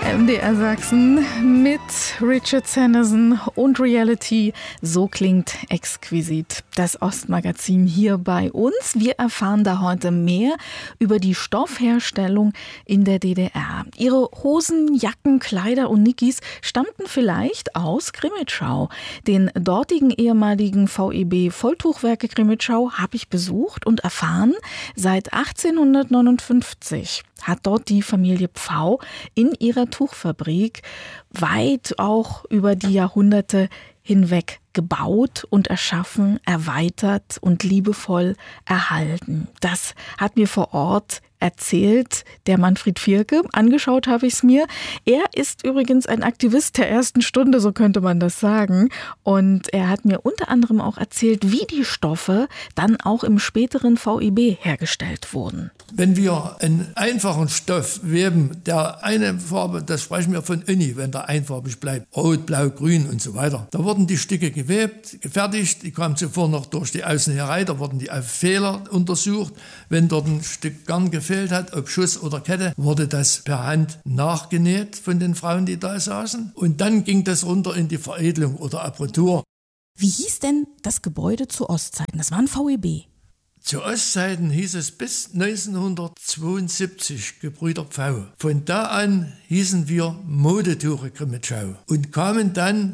MDR Sachsen mit Richard Sanderson und Reality. So klingt exquisit das Ostmagazin hier bei uns. Wir erfahren da heute mehr über die Stoffherstellung in der DDR. Ihre Hosen, Jacken, Kleider und Nickis stammten vielleicht aus Crimmitschau. Den dortigen ehemaligen VEB-Volltuchwerke Crimmitschau habe ich besucht und erfahren, seit 1859 hat dort die Familie Pfau in ihrer Tuchfabrik weit auch über die Jahrhunderte hinweg gebaut und erschaffen, erweitert und liebevoll erhalten. Das hat mir vor Ort erzählt der Manfred Vierke. Angeschaut habe ich es mir. Er ist übrigens ein Aktivist der ersten Stunde, so könnte man das sagen. Und er hat mir unter anderem auch erzählt, wie die Stoffe dann auch im späteren VEB hergestellt wurden. Wenn wir einen einfachen Stoff weben, der eine Farbe, das sprechen wir von Uni, wenn der einfarbig bleibt, rot, blau, grün und so weiter. Da wurden die Stücke gewebt, gefertigt, die kamen zuvor noch durch die Außennäherei, da wurden die auf Fehler untersucht. Wenn dort ein Stück Garn gefehlt hat, ob Schuss oder Kette, wurde das per Hand nachgenäht von den Frauen, die da saßen. Und dann ging das runter in die Veredelung oder Appretur. Wie hieß denn das Gebäude zu Ostzeiten? Das war ein VEB. Zu Ostzeiten hieß es bis 1972 Gebrüder Pfau. Von da an hießen wir Modetuche Crimmitschau und kamen dann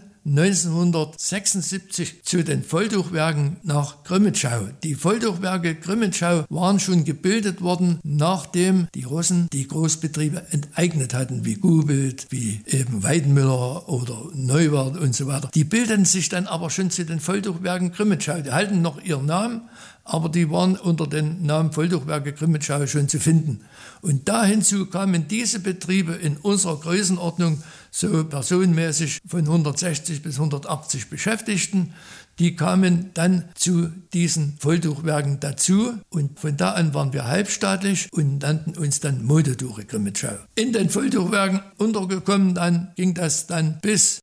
1976 zu den Volltuchwerken nach Crimmitschau. Die Volltuchwerke Crimmitschau waren schon gebildet worden, nachdem die Russen die Großbetriebe enteignet hatten, wie Gubelt, wie eben Weidenmüller oder Neuwart und so weiter. Die bildeten sich dann aber schon zu den Volltuchwerken Crimmitschau. Die halten noch ihren Namen, aber die waren unter dem Namen Volltuchwerke Crimmitschau schon zu finden. Und da hinzu kamen diese Betriebe in unserer Größenordnung so personenmäßig von 160 bis 180 Beschäftigten. Die kamen dann zu diesen Volltuchwerken dazu und von da an waren wir halbstaatlich und nannten uns dann Modetuche Crimmitschau. In den Volltuchwerken untergekommen dann ging das dann bis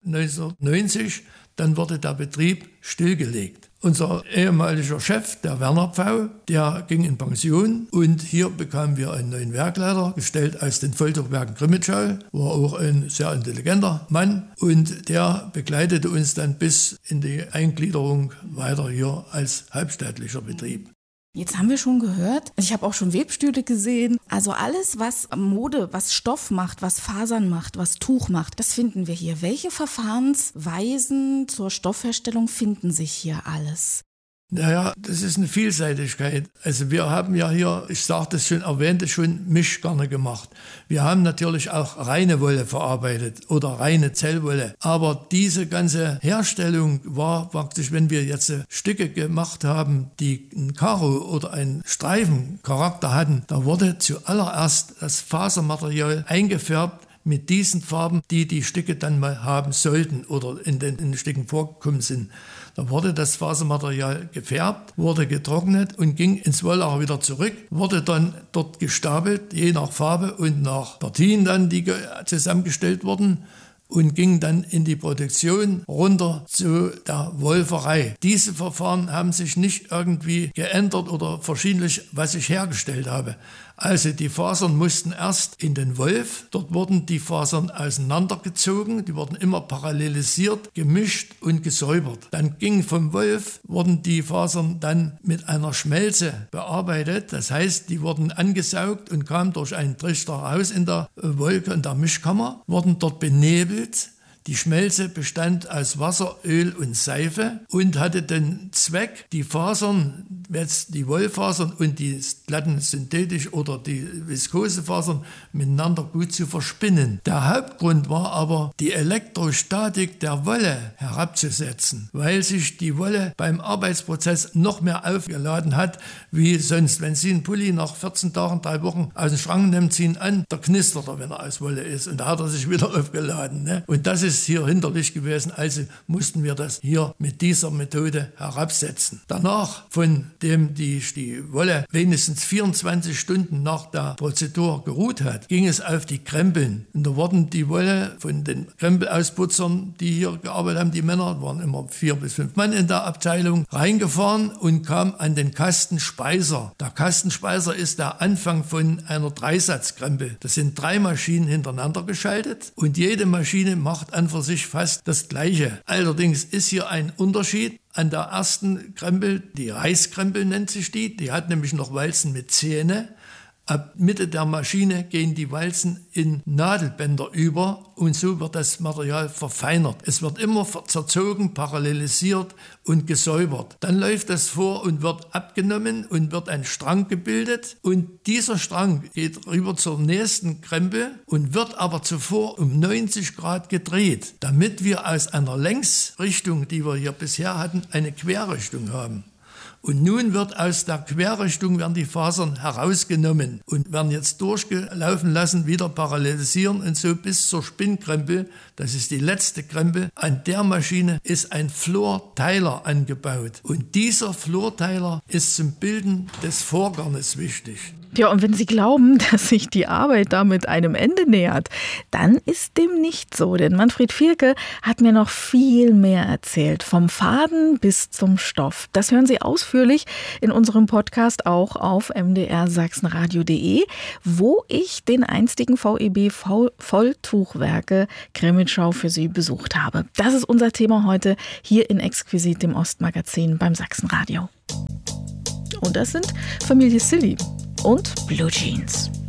1990, dann wurde der Betrieb stillgelegt. Unser ehemaliger Chef, der Werner Pfau, der ging in Pension und hier bekamen wir einen neuen Werkleiter, gestellt aus den Volltuchwerken Crimmitschau, war auch ein sehr intelligenter Mann und der begleitete uns dann bis in die Eingliederung weiter hier als halbstaatlicher Betrieb. Jetzt haben wir schon gehört, ich habe auch schon Webstühle gesehen, also alles, was Mode, was Stoff macht, was Fasern macht, was Tuch macht, das finden wir hier. Welche Verfahrensweisen zur Stoffherstellung finden sich hier alles? Naja, das ist eine Vielseitigkeit. Also wir haben ja hier, ich sagte es schon, erwähnte schon, Mischgarne gemacht. Wir haben natürlich auch reine Wolle verarbeitet oder reine Zellwolle. Aber diese ganze Herstellung war praktisch, wenn wir jetzt Stücke gemacht haben, die ein Karo oder einen Streifencharakter hatten, da wurde zuallererst das Fasermaterial eingefärbt mit diesen Farben, die die Stücke dann mal haben sollten oder in den Stücken vorgekommen sind. Da wurde das Fasermaterial gefärbt, wurde getrocknet und ging ins Wolllager wieder zurück, wurde dann dort gestapelt, je nach Farbe und nach Partien dann, die zusammengestellt wurden und ging dann in die Produktion runter zu der Wolferei. Diese Verfahren haben sich nicht irgendwie geändert oder verschiedentlich, was ich hergestellt habe. Also die Fasern mussten erst in den Wolf, dort wurden die Fasern auseinandergezogen, die wurden immer parallelisiert, gemischt und gesäubert. Dann ging vom Wolf, wurden die Fasern dann mit einer Schmelze bearbeitet, das heißt, die wurden angesaugt und kamen durch einen Trichter raus in der Wolke, in der Mischkammer, wurden dort benebelt. Die Schmelze bestand aus Wasser, Öl und Seife und hatte den Zweck, die Fasern, jetzt die Wollfasern und die glatten synthetisch oder die Viskosefasern miteinander gut zu verspinnen. Der Hauptgrund war aber, die Elektrostatik der Wolle herabzusetzen, weil sich die Wolle beim Arbeitsprozess noch mehr aufgeladen hat, wie sonst. Wenn Sie einen Pulli nach 14 Tagen, 3 Wochen aus dem Schrank nehmen, ziehen an, da knistert er, wenn er aus Wolle ist und da hat er sich wieder aufgeladen. Ne? Und das ist ist hier hinderlich gewesen, also mussten wir das hier mit dieser Methode herabsetzen. Danach, von dem die Wolle wenigstens 24 Stunden nach der Prozedur geruht hat, ging es auf die Krempeln. Und da wurden die Wolle von den Krempelausputzern, die hier gearbeitet haben, die Männer, waren immer 4 bis 5 Mann in der Abteilung, reingefahren und kam an den Kastenspeiser. Der Kastenspeiser ist der Anfang von einer Dreisatzkrempel. Das sind 3 Maschinen hintereinander geschaltet und jede Maschine macht an für sich fast das Gleiche. Allerdings ist hier ein Unterschied. An der ersten Krempel, die Reißkrempel nennt sich die hat nämlich noch Walzen mit Zähne. Ab Mitte der Maschine gehen die Walzen in Nadelbänder über und so wird das Material verfeinert. Es wird immer zerzogen, parallelisiert und gesäubert. Dann läuft das vor und wird abgenommen und wird ein Strang gebildet und dieser Strang geht rüber zur nächsten Krempel und wird aber zuvor um 90 Grad gedreht, damit wir aus einer Längsrichtung, die wir hier bisher hatten, eine Querrichtung haben. Und nun wird aus der Querrichtung werden die Fasern herausgenommen und werden jetzt durchgelaufen lassen, wieder parallelisieren und so bis zur Spinnkrempel. Das ist die letzte Krempel. An der Maschine ist ein Florteiler angebaut. Und dieser Florteiler ist zum Bilden des Vorgarnes wichtig. Ja, und wenn Sie glauben, dass sich die Arbeit damit einem Ende nähert, dann ist dem nicht so. Denn Manfred Vierke hat mir noch viel mehr erzählt, vom Faden bis zum Stoff. Das hören Sie ausführlich in unserem Podcast auch auf mdrsachsenradio.de, wo ich den einstigen VEB Volltuchwerke Grimmitschau für Sie besucht habe. Das ist unser Thema heute hier in Exquisit, dem Ostmagazin beim Sachsenradio. Und das sind Familie Silly und Blue Jeans.